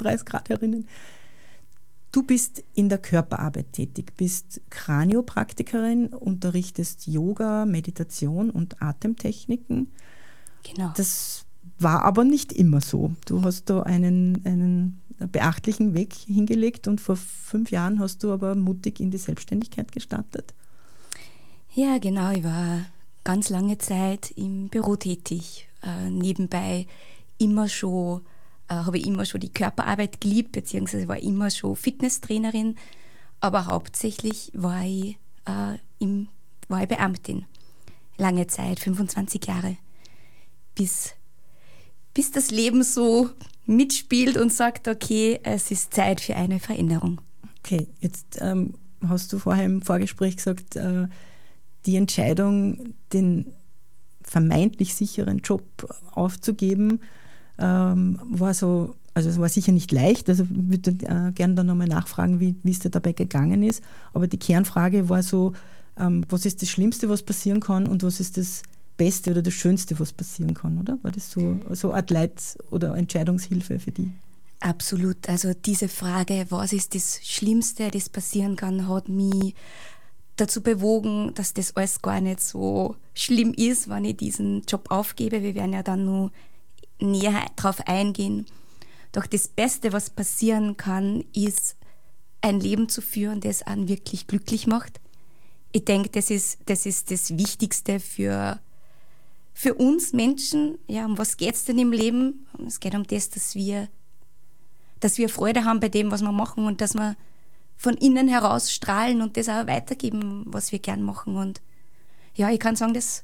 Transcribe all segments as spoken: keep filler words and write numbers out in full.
Podcastpreis gerade erinnern. Du bist in der Körperarbeit tätig, bist Kraniopraktikerin, unterrichtest Yoga, Meditation und Atemtechniken. Genau. Das war aber nicht immer so. Du hast da einen, einen beachtlichen Weg hingelegt und vor fünf Jahren hast du aber mutig in die Selbstständigkeit gestartet. Ja, genau. Ich war ganz lange Zeit im Büro tätig. Äh, nebenbei immer schon, äh, habe ich immer schon die Körperarbeit geliebt, beziehungsweise war immer schon Fitnesstrainerin, aber hauptsächlich war ich, äh, im, war ich Beamtin. Lange Zeit, fünfundzwanzig Jahre, bis, bis das Leben so mitspielt und sagt, okay, es ist Zeit für eine Veränderung. Okay, jetzt ähm, hast du vorher im Vorgespräch gesagt, äh, die Entscheidung, den vermeintlich sicheren Job aufzugeben, ähm, war so, also es war sicher nicht leicht, also ich würde äh, gerne dann nochmal nachfragen, wie wie es dir dabei gegangen ist, aber die Kernfrage war so, ähm, was ist das Schlimmste, was passieren kann und was ist das Beste oder das Schönste, was passieren kann, oder? War das so, so eine Art Leit- oder Entscheidungshilfe für die? Absolut, also diese Frage, was ist das Schlimmste, das passieren kann, hat mich dazu bewogen, dass das alles gar nicht so schlimm ist, wenn ich diesen Job aufgebe. Wir werden ja dann nur näher drauf eingehen. Doch das Beste, was passieren kann, ist, ein Leben zu führen, das einen wirklich glücklich macht. Ich denke, das ist das, ist das Wichtigste für, für uns Menschen. Ja, um was geht es denn im Leben? Es geht um das, dass wir, dass wir Freude haben bei dem, was wir machen und dass wir von innen heraus strahlen und das auch weitergeben, was wir gern machen. Und ja, ich kann sagen, das,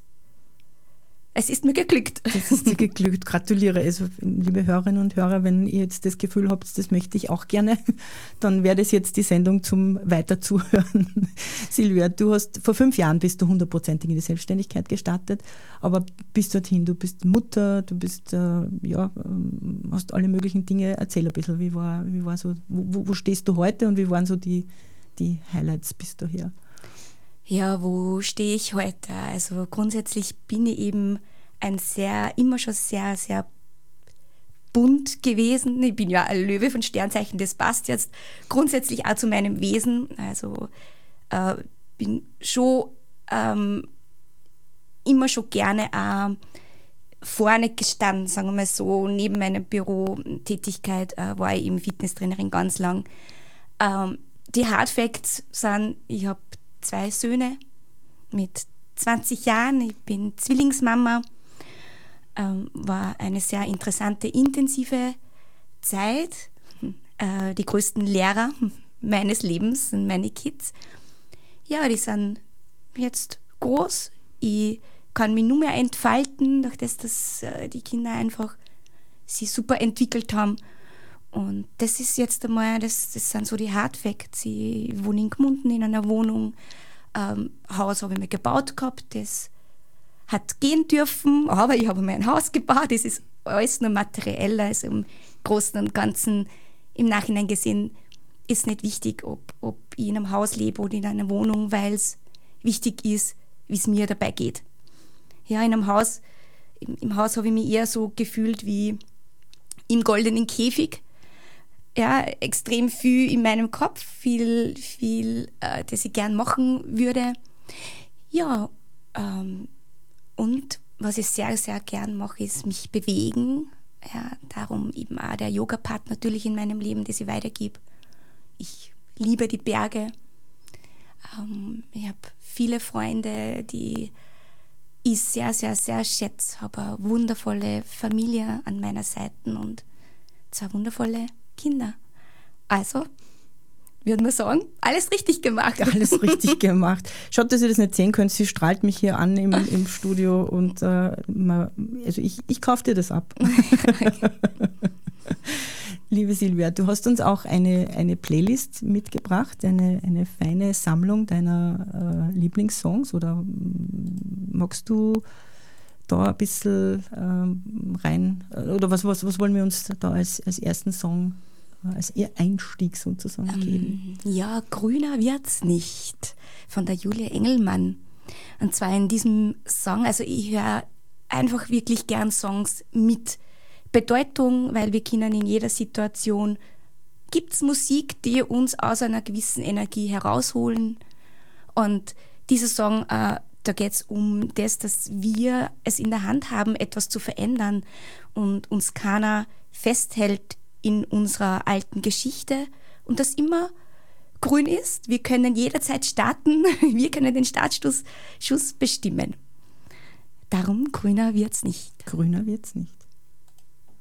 es ist mir geglückt. Das ist dir geglückt. Gratuliere. Also, liebe Hörerinnen und Hörer, wenn ihr jetzt das Gefühl habt, das möchte ich auch gerne, dann wäre das jetzt die Sendung zum Weiterzuhören. Silvia, du hast, vor fünf Jahren bist du hundertprozentig in die Selbstständigkeit gestartet, aber bis dorthin, du bist Mutter, du bist, äh, ja, hast alle möglichen Dinge. Erzähl ein bisschen, wie war, wie war so, wo, wo stehst du heute und wie waren so die, die Highlights bis daher? Ja, wo stehe ich heute? Also grundsätzlich bin ich eben ein sehr, immer schon sehr, sehr bunt gewesen. Ich bin ja ein Löwe von Sternzeichen, das passt jetzt grundsätzlich auch zu meinem Wesen. Also äh, bin schon ähm, immer schon gerne auch vorne gestanden, sagen wir mal so. Neben meiner Bürotätigkeit äh, war ich eben Fitnesstrainerin ganz lang. Ähm, die Hard Facts sind, ich habe zwei Söhne mit zwanzig Jahren. Ich bin Zwillingsmama. Ähm, war eine sehr interessante, intensive Zeit. Äh, die größten Lehrer meines Lebens sind meine Kids. Ja, die sind jetzt groß. Ich kann mich nur mehr entfalten, durch das, dass äh, die Kinder einfach sich super entwickelt haben. Und das ist jetzt einmal, das, das sind so die Hard Facts. Ich wohne in Gmunden in einer Wohnung. Ähm, Haus habe ich mir gebaut gehabt, das hat gehen dürfen, aber ich habe mir ein Haus gebaut. Das ist alles nur materiell, also im Großen und Ganzen im Nachhinein gesehen ist nicht wichtig, ob, ob ich in einem Haus lebe oder in einer Wohnung, weil es wichtig ist, wie es mir dabei geht. Ja, in einem Haus, im, im Haus habe ich mich eher so gefühlt wie im goldenen Käfig. Ja, extrem viel in meinem Kopf, viel, viel, äh, das ich gern machen würde. Ja, ähm, und was ich sehr, sehr gern mache, ist mich bewegen. Ja, darum eben auch der Yoga-Part natürlich in meinem Leben, das ich weitergebe. Ich liebe die Berge. Ähm, ich habe viele Freunde, die ich sehr, sehr, sehr schätze. Ich habe eine wundervolle Familie an meiner Seite und zwei wundervolle Kinder. Also, würde man sagen, alles richtig gemacht. Alles richtig gemacht. Schaut, dass ihr das nicht sehen könnt, sie strahlt mich hier an im, im Studio und äh, man, also ich, ich kaufe dir das ab. Liebe Silvia, du hast uns auch eine, eine Playlist mitgebracht, eine, eine feine Sammlung deiner äh, Lieblingssongs, oder magst du da ein bisschen ähm, rein, oder was, was, was wollen wir uns da als, als ersten Song, als Einstieg sozusagen ähm, geben? Ja, grüner wird's nicht, von der Julia Engelmann. Und zwar in diesem Song, also ich höre einfach wirklich gern Songs mit Bedeutung, weil wir können in jeder Situation, gibt es Musik, die uns aus einer gewissen Energie herausholen. Und dieser Song, äh, da geht es um das, dass wir es in der Hand haben, etwas zu verändern und uns keiner festhält in unserer alten Geschichte und das immer grün ist. Wir können jederzeit starten, wir können den Startschuss Schuss bestimmen. Darum grüner wird's nicht. Grüner wird's nicht.